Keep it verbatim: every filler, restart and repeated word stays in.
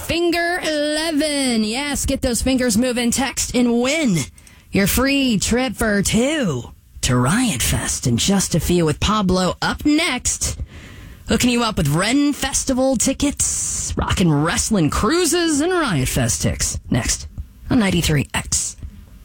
Finger eleven. Yes, get those fingers moving. Text and win your free trip for two to Riot Fest in just a few with Pablo up next. Hooking you up with Ren Festival tickets, rockin' wrestling cruises, and Riot Fest ticks. Next on ninety-three X.